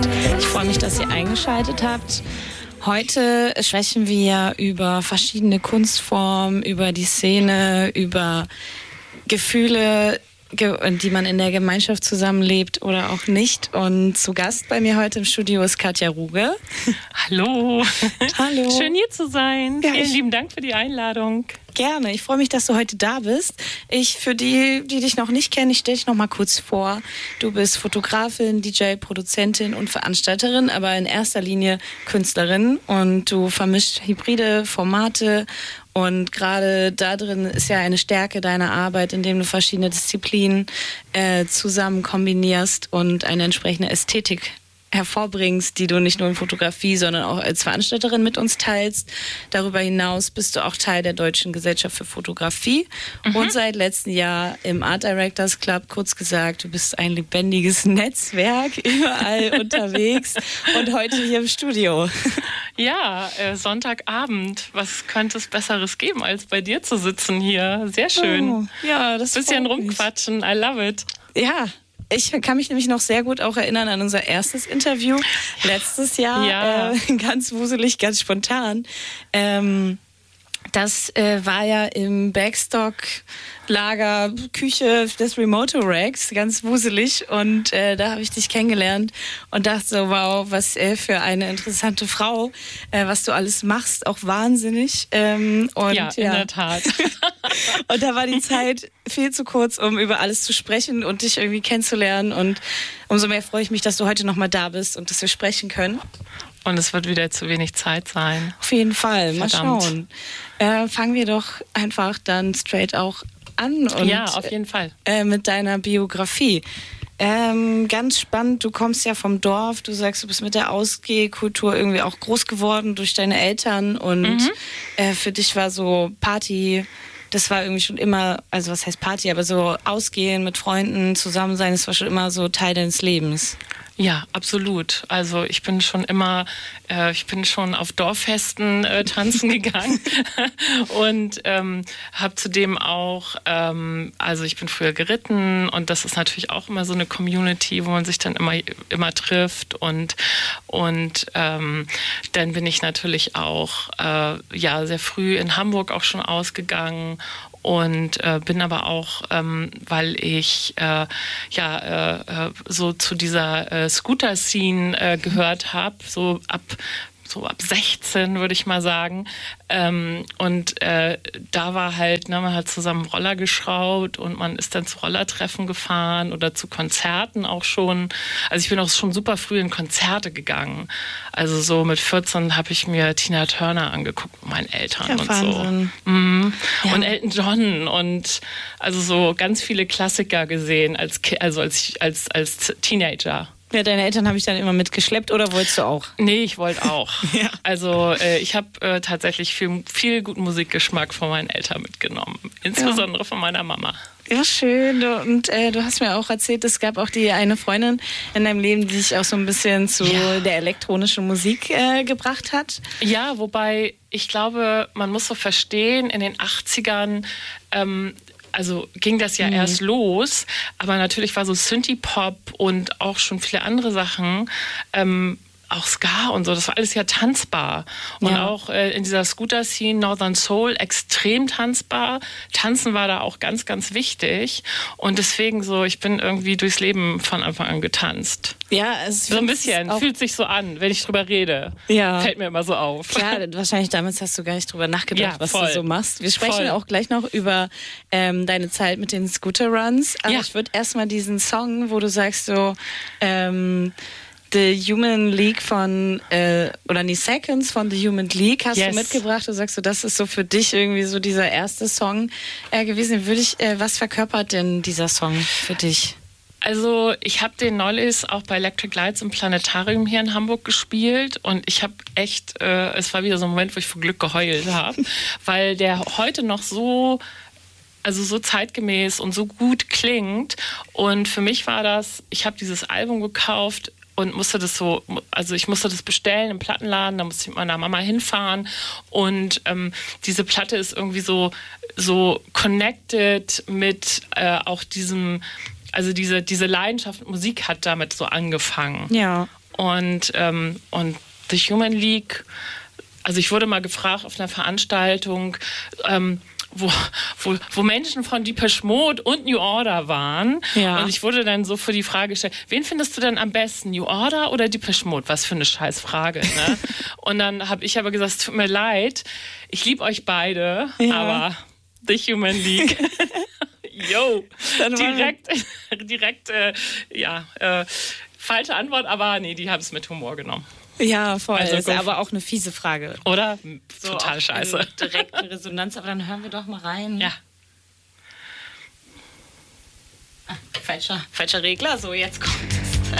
und ich freue mich, dass ihr eingeschaltet habt. Heute sprechen wir über verschiedene Kunstformen, über die Szene, über Gefühle, die man in der Gemeinschaft zusammenlebt oder auch nicht. Und zu Gast bei mir heute im Studio ist Katja Ruge. Hallo. Hallo. Schön hier zu sein. Ja, Vielen lieben Dank für die Einladung. Gerne. Ich freue mich, dass du heute da bist. Für die dich noch nicht kennen, ich stelle dich noch mal kurz vor. Du bist Fotografin, DJ, Produzentin und Veranstalterin, aber in erster Linie Künstlerin. Und du vermischt hybride Formate. Und gerade da drin ist ja eine Stärke deiner Arbeit, indem du verschiedene Disziplinen zusammen kombinierst und eine entsprechende Ästhetik hervorbringst, die du nicht nur in Fotografie, sondern auch als Veranstalterin mit uns teilst. Darüber hinaus bist du auch Teil der Deutschen Gesellschaft für Fotografie und seit letztem Jahr im Art Directors Club. Kurz gesagt, du bist ein lebendiges Netzwerk, überall unterwegs und heute hier im Studio. Ja, Sonntagabend. Was könnte es Besseres geben, als bei dir zu sitzen hier? Sehr schön. Oh, ja, das bisschen rumquatschen. I love it. Ja. Ich kann mich nämlich noch sehr gut auch erinnern an unser erstes Interview letztes Jahr. Ja. Ganz wuselig, ganz spontan. Das war ja im Backstock-Lager, Küche des Remoto Racks, ganz wuselig. Und da habe ich dich kennengelernt und dachte so, wow, was für eine interessante Frau, was du alles machst, auch wahnsinnig. Und, ja, in der Tat. Und da war die Zeit viel zu kurz, um über alles zu sprechen und dich irgendwie kennenzulernen. Und umso mehr freue ich mich, dass du heute nochmal da bist und dass wir sprechen können. Und es wird wieder zu wenig Zeit sein. Auf jeden Fall, mal Verdammt. schauen. Fangen wir doch einfach dann straight auch an. Und, ja, auf jeden Fall. Mit deiner Biografie. Ganz spannend, du kommst ja vom Dorf, du sagst, du bist mit der Ausgehkultur irgendwie auch groß geworden durch deine Eltern und für dich war so Party, das war irgendwie schon immer, also was heißt Party, aber so Ausgehen mit Freunden, zusammen sein, das war schon immer so Teil deines Lebens. Ja, absolut. Also ich bin schon auf Dorffesten tanzen gegangen und habe zudem auch, also ich bin früher geritten und das ist natürlich auch immer so eine Community, wo man sich dann immer trifft und dann bin ich natürlich auch sehr früh in Hamburg auch schon ausgegangen. Und bin aber auch, weil ich so zu dieser Scooter-Scene gehört habe, so ab 16, würde ich mal sagen. Und da war halt, man hat zusammen Roller geschraubt und man ist dann zu Rollertreffen gefahren oder zu Konzerten auch schon. Also ich bin auch schon super früh in Konzerte gegangen. Also so mit 14 habe ich mir Tina Turner angeguckt mit meinen Eltern Ja, und Wahnsinn. so. Ja. Und Elton John und also so ganz viele Klassiker gesehen als Teenager. Ja, deine Eltern habe ich dann immer mitgeschleppt oder wolltest du auch? Nee, ich wollte auch. Ja. Also ich habe tatsächlich viel guten Musikgeschmack von meinen Eltern mitgenommen. Insbesondere von meiner Mama. Ja, schön. Und du hast mir auch erzählt, es gab auch die eine Freundin in deinem Leben, die dich auch so ein bisschen zu der elektronischen Musik gebracht hat. Ja, wobei ich glaube, man muss so verstehen, in den 80ern also ging das ja erst los, aber natürlich war so Synthie-Pop und auch schon viele andere Sachen, auch Ska und so, das war alles ja tanzbar. Und auch in dieser Scooter-Scene, Northern Soul, extrem tanzbar. Tanzen war da auch ganz, ganz wichtig. Und deswegen so, ich bin irgendwie durchs Leben von Anfang an getanzt. Ja, es so ein bisschen, fühlt sich so an, wenn ich drüber rede. Ja. Fällt mir immer so auf. Klar, wahrscheinlich damals hast du gar nicht drüber nachgedacht, was du so machst. Wir sprechen auch gleich noch über deine Zeit mit den Scooter-Runs. Aber ich würde erstmal diesen Song, wo du sagst so, The Human League Seconds von The Human League hast du mitgebracht. Du sagst so, das ist so für dich irgendwie so dieser erste Song gewesen. Was verkörpert denn dieser Song für dich? Also ich habe den neulich auch bei Electric Lights im Planetarium hier in Hamburg gespielt und ich habe echt, es war wieder so ein Moment, wo ich vor Glück geheult habe, weil der heute noch so zeitgemäß und so gut klingt. Und für mich war das, ich habe dieses Album gekauft und musste das ich musste das bestellen im Plattenladen, da musste ich mit meiner Mama hinfahren und diese Platte ist irgendwie so connected mit auch diesem, also diese Leidenschaft Musik hat damit so angefangen. Ja. Und The Human League, also ich wurde mal gefragt auf einer Veranstaltung, wo Menschen von Depeche Mode und New Order waren. Ja. Und ich wurde dann so für die Frage gestellt, wen findest du denn am besten, New Order oder Depeche Mode? Was für eine Scheißfrage, ne? Und dann habe ich aber gesagt, es tut mir leid, ich liebe euch beide, aber The Human League. Yo, direkt, falsche Antwort, aber nee, die haben es mit Humor genommen. Ja, voll. Also, ist aber auch eine fiese Frage. Oder? So total scheiße. Direkte Resonanz, aber dann hören wir doch mal rein. Ja. Falscher Regler, so jetzt kommt.